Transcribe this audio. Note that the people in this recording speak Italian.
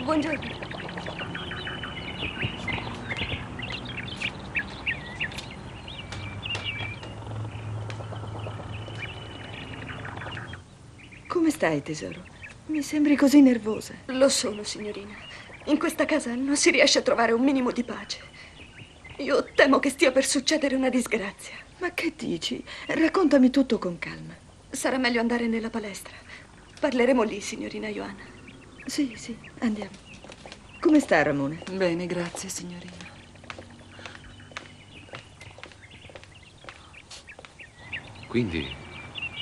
buongiorno. Come stai, tesoro? Mi sembri così nervosa. Lo sono, signorina. In questa casa non si riesce a trovare un minimo di pace. Io temo che stia per succedere una disgrazia. Ma che dici? Raccontami tutto con calma. Sarà meglio andare nella palestra. Parleremo lì, signorina Joanna. Sì, andiamo. Come sta Ramone? Bene, grazie, signorina. Quindi